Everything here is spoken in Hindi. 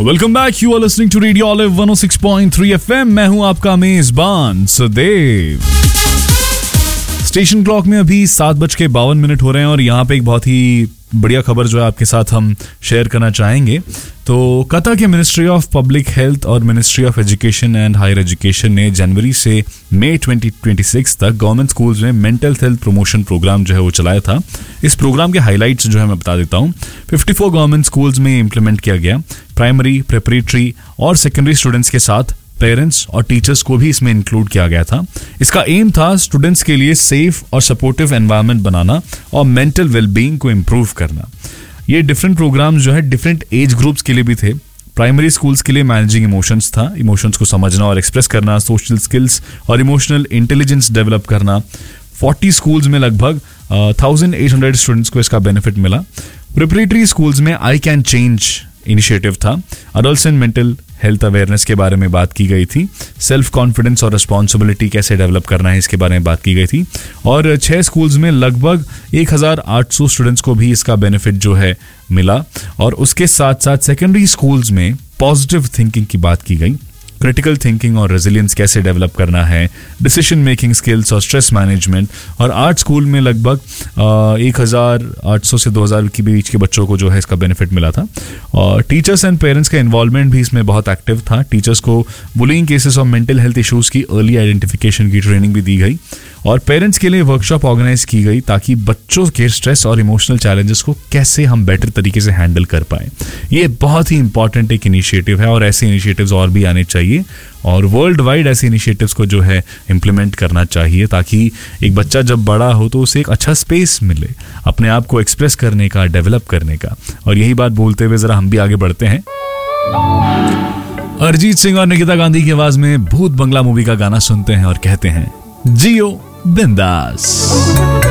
Welcome back, you are listening to radio olive 106.3 FM। मैं हूं आपका मेजबान सुदेव। स्टेशन क्लॉक में अभी 7:52 हो रहे हैं और यहाँ पे एक बहुत ही बढ़िया खबर जो है आपके साथ हम शेयर करना चाहेंगे। तो कतर के मिनिस्ट्री ऑफ पब्लिक हेल्थ और ministry of education and higher education ने जनवरी से मई 2026 तक गवर्नमेंट स्कूल्स में मेंटल हेल्थ प्रमोशन प्रोग्राम जो है वो चलाया था। इस प्रोग्राम के हाइलाइट्स जो है मैं बता देता हूँ। 54 गवर्नमेंट स्कूल्स में इम्प्लीमेंट किया गया। प्राइमरी, प्रिपरेटरी और सेकेंडरी स्टूडेंट्स के साथ पेरेंट्स और टीचर्स को भी इसमें इंक्लूड किया गया था। इसका एम था स्टूडेंट्स के लिए सेफ और सपोर्टिव एनवायरनमेंट बनाना और मेंटल वेलबींग को इम्प्रूव करना। ये डिफरेंट प्रोग्राम्स जो है डिफरेंट एज ग्रुप्स के लिए भी थे। प्राइमरी स्कूल्स के लिए मैनेजिंग इमोशंस था, इमोशंस को समझना और एक्सप्रेस करना, सोशल स्किल्स और इमोशनल इंटेलिजेंस डेवलप करना। 40 स्कूल्स में लगभग 1800 स्टूडेंट्स को इसका बेनिफिट मिला। प्रिपरेटरी स्कूल्स में आई कैन चेंज इनिशिएटिव था। Adults and mental health awareness के बारे में बात की गई थी। सेल्फ कॉन्फिडेंस और रिस्पॉन्सिबिलिटी कैसे डेवलप करना है इसके बारे में बात की गई थी। और 6 स्कूल्स में लगभग 1800 स्टूडेंट्स को भी इसका बेनिफिट जो है मिला। और उसके साथ साथ सेकेंडरी स्कूल्स में पॉजिटिव थिंकिंग की बात की गई। क्रिटिकल थिंकिंग और रेजिलियंस कैसे डेवलप करना है, डिसीजन मेकिंग स्किल्स और स्ट्रेस मैनेजमेंट। और 8 स्कूल में लगभग 1800 से 2000 के बीच के बच्चों को जो है इसका बेनिफिट मिला था। और टीचर्स एंड पेरेंट्स का इन्वॉल्वमेंट भी इसमें बहुत एक्टिव था। टीचर्स को बुलिंग केसेस और मेंटल हेल्थ इश्यूज की अर्ली आइडेंटिफिकेशन की ट्रेनिंग भी दी गई। और पेरेंट्स के लिए वर्कशॉप ऑर्गेनाइज की गई ताकि बच्चों के स्ट्रेस और इमोशनल चैलेंजेस को कैसे हम बेटर तरीके से हैंडल कर पाए। ये बहुत ही इंपॉर्टेंट एक इनिशिएटिव है और ऐसे इनिशिएटिव्स और भी आने चाहिए और वर्ल्ड वाइड ऐसे इनिशिएटिव्स को जो है इम्प्लीमेंट करना चाहिए ताकि एक बच्चा जब बड़ा हो तो उसे एक अच्छा स्पेस मिले अपने आप को एक्सप्रेस करने का, डेवलप करने का। और यही बात बोलते हुए जरा हम भी आगे बढ़ते हैं। अरिजीत सिंह और निकिता गांधी की आवाज में भूत बंगला मूवी का गाना सुनते हैं और कहते हैं जियो बिंदास।